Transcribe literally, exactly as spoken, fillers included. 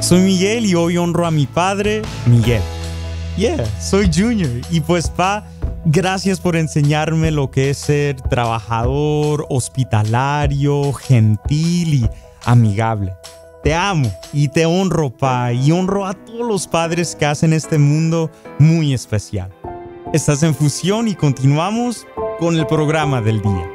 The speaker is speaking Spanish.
Soy Miguel y hoy honro a mi padre, Miguel. Yeah, soy Junior y pues pa, gracias por enseñarme lo que es ser trabajador, hospitalario, gentil y amigable. Te amo y te honro, pa, y honro a todos los padres que hacen este mundo muy especial. Estás en Fusión y continuamos con el programa del día.